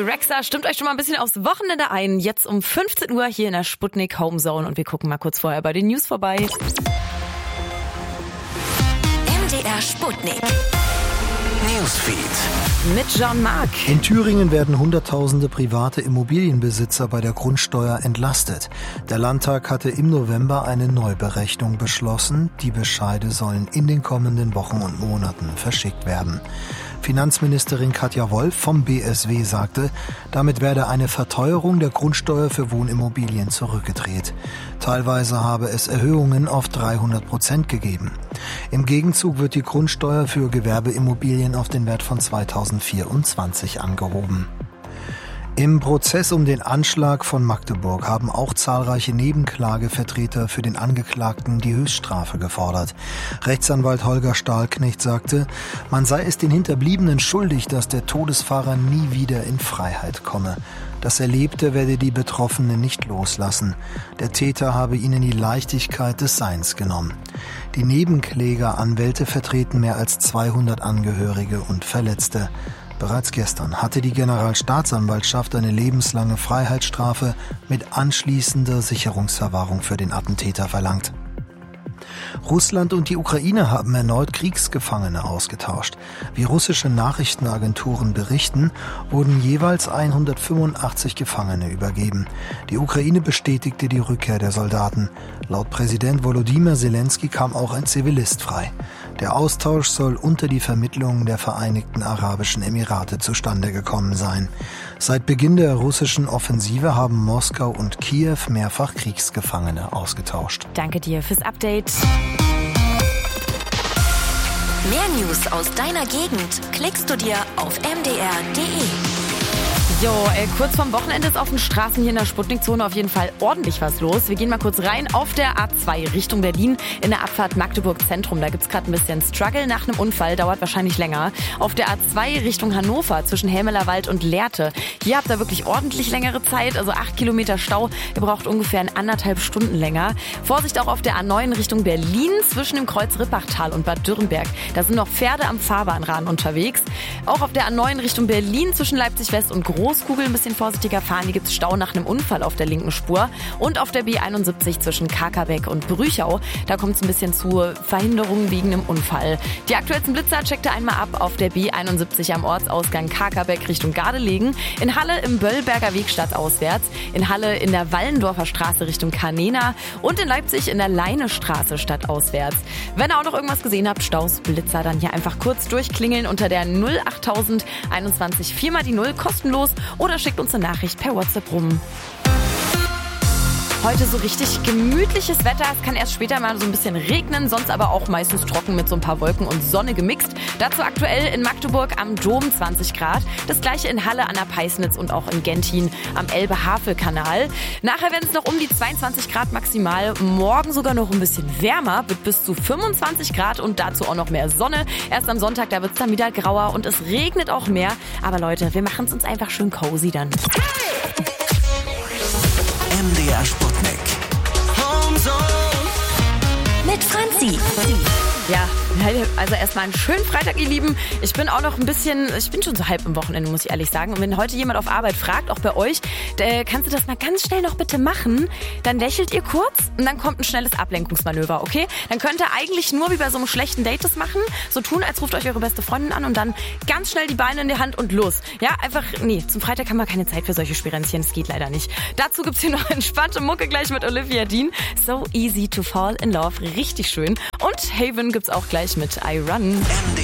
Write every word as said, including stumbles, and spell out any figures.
Rexa, stimmt euch schon mal ein bisschen aufs Wochenende ein. Jetzt um fünfzehn Uhr hier in der Sputnik Homezone und wir gucken mal kurz vorher bei den News vorbei. M D R Sputnik Newsfeed mit Jean-Marc. In Thüringen werden hunderttausende private Immobilienbesitzer bei der Grundsteuer entlastet. Der Landtag hatte im November eine Neuberechnung beschlossen. Die Bescheide sollen in den kommenden Wochen und Monaten verschickt werden. Finanzministerin Katja Wolf vom B S W sagte, damit werde eine Verteuerung der Grundsteuer für Wohnimmobilien zurückgedreht. Teilweise habe es Erhöhungen auf dreihundert Prozent gegeben. Im Gegenzug wird die Grundsteuer für Gewerbeimmobilien auf den Wert von zweitausendvierundzwanzig angehoben. Im Prozess um den Anschlag von Magdeburg haben auch zahlreiche Nebenklagevertreter für den Angeklagten die Höchststrafe gefordert. Rechtsanwalt Holger Stahlknecht sagte, man sei es den Hinterbliebenen schuldig, dass der Todesfahrer nie wieder in Freiheit komme. Das Erlebte werde die Betroffenen nicht loslassen. Der Täter habe ihnen die Leichtigkeit des Seins genommen. Die Nebenklägeranwälte vertreten mehr als zweihundert Angehörige und Verletzte. Bereits gestern hatte die Generalstaatsanwaltschaft eine lebenslange Freiheitsstrafe mit anschließender Sicherungsverwahrung für den Attentäter verlangt. Russland und die Ukraine haben erneut Kriegsgefangene ausgetauscht. Wie russische Nachrichtenagenturen berichten, wurden jeweils hundertfünfundachtzig Gefangene übergeben. Die Ukraine bestätigte die Rückkehr der Soldaten. Laut Präsident Volodymyr Zelensky kam auch ein Zivilist frei. Der Austausch soll unter die Vermittlung der Vereinigten Arabischen Emirate zustande gekommen sein. Seit Beginn der russischen Offensive haben Moskau und Kiew mehrfach Kriegsgefangene ausgetauscht. Danke dir fürs Update. Mehr News aus deiner Gegend klickst du dir auf m d r punkt d e. Jo, äh, kurz vorm Wochenende ist auf den Straßen hier in der Sputnik-Zone auf jeden Fall ordentlich was los. Wir gehen mal kurz rein auf der A zwei Richtung Berlin in der Abfahrt Magdeburg Zentrum. Da gibt's gerade ein bisschen Struggle nach einem Unfall, dauert wahrscheinlich länger. Auf der A zwei Richtung Hannover zwischen Helmelerwald und Lehrte. Hier habt ihr wirklich ordentlich längere Zeit, also acht Kilometer Stau. Ihr braucht ungefähr anderthalb Stunden länger. Vorsicht auch auf der A neun Richtung Berlin zwischen dem Kreuz Rippachtal und Bad Dürrenberg. Da sind noch Pferde am Fahrbahnrand unterwegs. Auch auf der A neun Richtung Berlin zwischen Leipzig West und Groß Großkugel ein bisschen vorsichtiger fahren. Hier gibt es Stau nach einem Unfall auf der linken Spur. Und auf der B einundsiebzig zwischen Kakerbeck und Brüchau. Da kommt es ein bisschen zu Verhinderungen wegen einem Unfall. Die aktuellsten Blitzer checkt ihr einmal ab auf der B einundsiebzig am Ortsausgang Kakerbeck Richtung Gardelegen. In Halle im Böllberger Weg stadtauswärts. In Halle in der Wallendorfer Straße Richtung Kanena. Und in Leipzig in der Leinestraße stadtauswärts. Wenn ihr auch noch irgendwas gesehen habt, Staus, Blitzer, dann hier einfach kurz durchklingeln unter der null achttausend einundzwanzig vier mal die null kostenlos. Oder schickt uns eine Nachricht per WhatsApp rum. Heute so richtig gemütliches Wetter. Es kann erst später mal so ein bisschen regnen, sonst aber auch meistens trocken mit so ein paar Wolken und Sonne gemixt. Dazu aktuell in Magdeburg am Dom zwanzig Grad. Das gleiche in Halle an der Peisnitz und auch in Gentin am Elbe-Havel-Kanal. Nachher werden es noch um die zweiundzwanzig Grad maximal. Morgen sogar noch ein bisschen wärmer, wird bis zu fünfundzwanzig Grad und dazu auch noch mehr Sonne. Erst am Sonntag, da wird es dann wieder grauer und es regnet auch mehr. Aber Leute, wir machen es uns einfach schön cozy dann. M D R Sputnik Homezone mit Franzi. Ja, also erstmal einen schönen Freitag, ihr Lieben. Ich bin auch noch ein bisschen, ich bin schon so halb im Wochenende, muss ich ehrlich sagen. Und wenn heute jemand auf Arbeit fragt, auch bei euch, äh, kannst du das mal ganz schnell noch bitte machen? Dann lächelt ihr kurz und dann kommt ein schnelles Ablenkungsmanöver, okay? Dann könnt ihr eigentlich nur wie bei so einem schlechten Date das machen, so tun, als ruft euch eure beste Freundin an und dann ganz schnell die Beine in die Hand und los. Ja, einfach, nee, zum Freitag haben wir keine Zeit für solche Spirenzchen, das geht leider nicht. Dazu gibt's hier noch entspannte Mucke gleich mit Olivia Dean. So easy to fall in love, richtig schön. Und Haven gibt's auch gleich mit I Run. M D